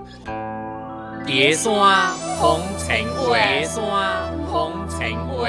叠山红尘话，叠山红尘话。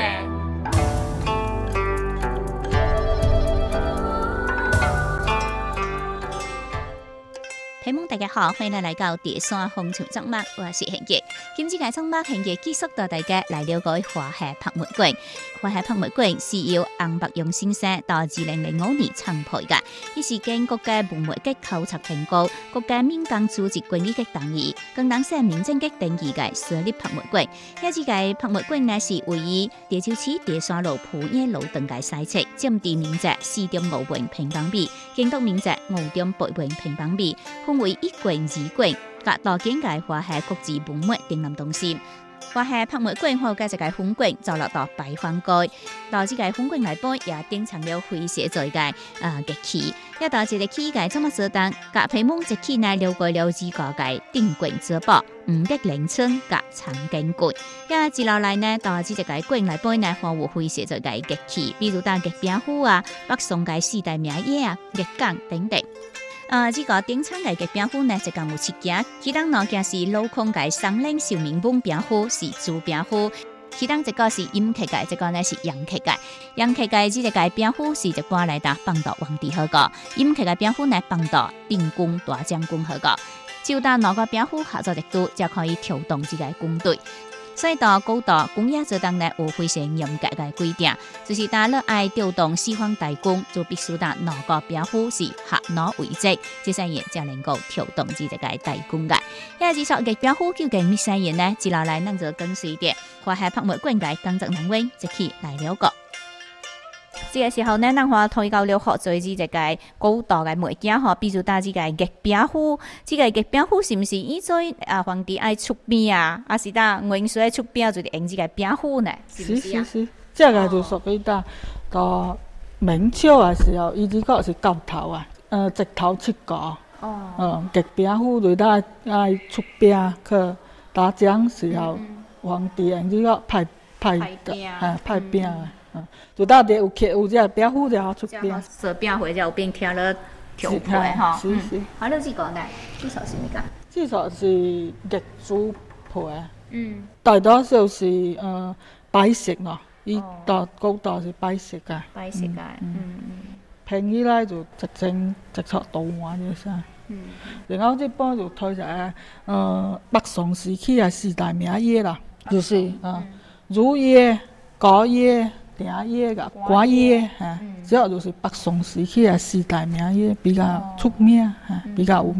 朋友们大家好，欢迎来到第三风潮节目，我是贤杰。今次嘅节目，贤杰继续带大家来了解华夏博物馆。华夏博物馆是由洪伯庸先生到2005年创办嘅，伊是經國家文物局考察評估、國家民間組織管理局同意，共當時民政局登記嘅設立博物館。呢一個博物館呢是位於潮州市第三路普野路等嘅西側，佔地面積4.5萬平方米，建築面積5.8萬平方米，分為1館、2館，甲大間嘅華夏國際文物展覽中心。華夏博物館有嘅一個分館走落到白帆街，到這個分館內部也典藏了非常多嘅樂器，也到這個器嘅怎麼做當，甲皮蒙這器呢了解了幾個嘅定館之寶、五穀連春甲長經館，也接落來呢到這個館內部呢有非常多嘅樂器，比如打樂餅虎啊、北宋嘅四大名樂啊、樂鋼等等。這個典藏嘅餅虎呢，一共有7件，其中兩件是鏤空嘅雙領壽明本餅虎，是朱餅虎；其中一個是陰刻嘅，這個呢是陽刻嘅。陽刻嘅這個餅虎是一般來打幫到皇帝好個，陰刻嘅餅虎呢幫到定軍大將軍好個。只有當兩個餅虎合作一組，就可以調動這個軍隊。所以到古代工業做當呢有非常嚴格嘅規定，就是當你愛調動四方大軍，就必須當兩個兵虎是合腦為職，這些人才能夠調動這個大軍嘅。因為這個兵虎究竟咩些人呢？接落來咱就跟隨啲華夏博物館嘅工作人員一起來了解。這個時候呢，咱話推到了學做這個古代嘅物件嗬，比如打這個月餅虎，這個月餅虎是唔是以前皇帝愛出餅啊？還是打元帥出餅就用這個餅虎呢？ 是，這個就屬於到明朝嘅時候，伊呢個是角頭啊，直頭出個，月餅虎就打愛出餅去打仗時候，皇帝用呢個派餅啊。就到底有這個餅虎就好出餅， 做餅會就變貼了條皮哈。 是。 還有這個呢？這首是咩個？ 這首是玉珠皮。大多數是白色咯，伊到古代是白色嘅。 白色嘅。 平起來就直出圖案嘅噻。然後這幫就推出北宋時期嘅四大名樂啦，就是儒樂、歌樂。鼎樂噶瓜樂主要就是北宋時期嘅四大名樂比較出名比較有名。